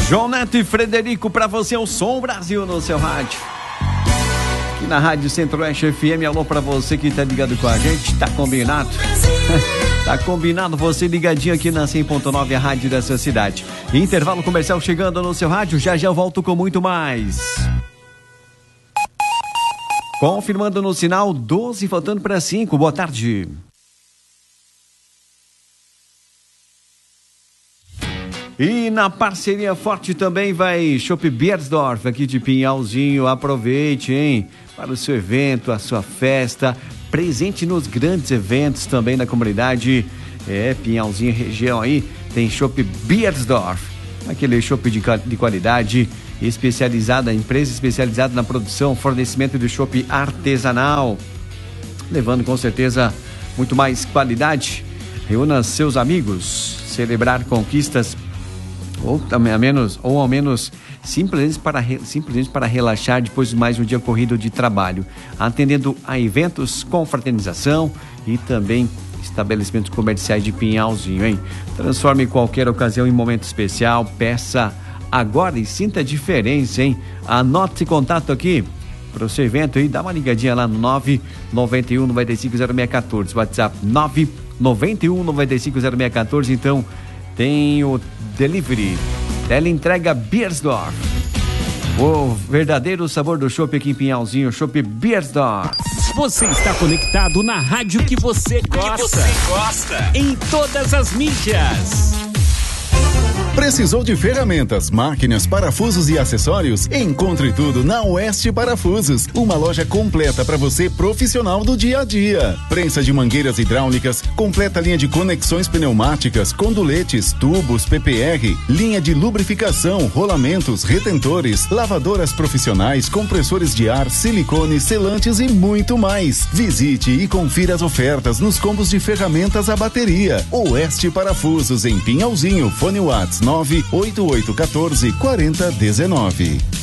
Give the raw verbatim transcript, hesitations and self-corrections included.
João Neto e Frederico, pra você, o Som Brasil no seu rádio. Aqui na Rádio Centro-Oeste F M, alô pra você que tá ligado com a gente, tá combinado? Tá combinado, você ligadinho aqui na cem ponto nove, a rádio da sua cidade. Intervalo comercial chegando no seu rádio, já já eu volto com muito mais. Confirmando no sinal, doze faltando para cinco, boa tarde. E na parceria forte também vai Chopp Beiersdorf, aqui de Pinhalzinho. Aproveite, hein? Para o seu evento, a sua festa. Presente nos grandes eventos também da comunidade. É, Pinhalzinho, região aí, tem Chopp Beiersdorf. Aquele chopp de, de qualidade, especializada, empresa especializada na produção, fornecimento de chopp artesanal. Levando com certeza muito mais qualidade. Reúna seus amigos, celebrar conquistas ou também a menos ou ao menos simplesmente para simplesmente para relaxar depois de mais um dia corrido de trabalho, atendendo a eventos, confraternização e também estabelecimentos comerciais de Pinhalzinho, hein? Transforme qualquer ocasião em momento especial, peça agora e sinta a diferença, hein? Anote contato aqui para o seu evento e dá uma ligadinha lá no nove nove um nove cinco zero seis um quatro, WhatsApp nove nove um nove cinco zero seis um quatro. Então tem o delivery, teleentrega Beiersdorf. O verdadeiro sabor do chopp aqui em Pinhalzinho, Chopp Beiersdorf. Você está conectado na rádio que você gosta. Que você gosta. Em todas as mídias. Precisou de ferramentas, máquinas, parafusos e acessórios? Encontre tudo na Oeste Parafusos, uma loja completa para você profissional do dia a dia. Prensa de mangueiras hidráulicas, completa linha de conexões pneumáticas, conduletes, tubos, P P R, linha de lubrificação, rolamentos, retentores, lavadoras profissionais, compressores de ar, silicone, selantes e muito mais. Visite e confira as ofertas nos combos de ferramentas à bateria. Oeste Parafusos em Pinhalzinho, fone WhatsApp nove oito oito um quatro quatro zero um nove.